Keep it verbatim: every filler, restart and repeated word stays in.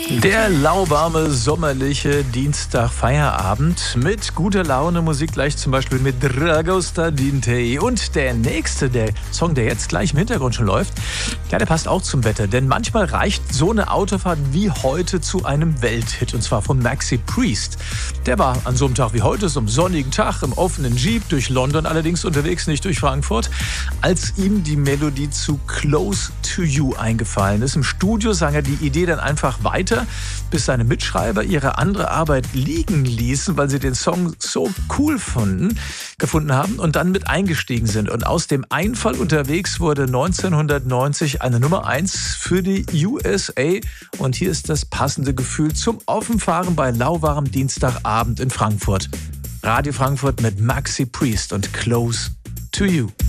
Der lauwarme, sommerliche Dienstag-Feierabend mit guter Laune Musik, gleich zum Beispiel mit Dragosta Dintei. Und der nächste, der Song, der jetzt gleich im Hintergrund schon läuft, ja, der passt auch zum Wetter. Denn manchmal reicht so eine Autofahrt wie heute zu einem Welthit. Und zwar von Maxi Priest. Der war an so einem Tag wie heute, so einem sonnigen Tag, im offenen Jeep durch London allerdings unterwegs, nicht durch Frankfurt, als ihm die Melodie zu Close to You eingefallen ist. Im Studio sang er die Idee dann einfach weiter, bis seine Mitschreiber ihre andere Arbeit liegen ließen, weil sie den Song so cool fanden, gefunden haben und dann mit eingestiegen sind. Und aus dem Einfall unterwegs wurde neunzehnhundertneunzig eine Nummer eins für die U S A. Und hier ist das passende Gefühl zum Offenfahren bei lauwarmem Dienstagabend in Frankfurt. Radio Frankfurt mit Maxi Priest und Close to You.